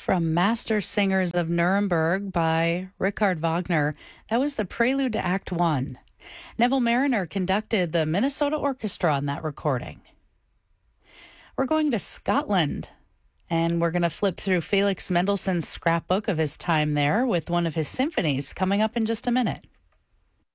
From Master Singers of Nuremberg by Richard Wagner. That was the prelude to Act One. Neville Mariner conducted the Minnesota Orchestra on that recording. We're going to Scotland, and we're going to flip through Felix Mendelssohn's scrapbook of his time there with one of his symphonies coming up in just a minute.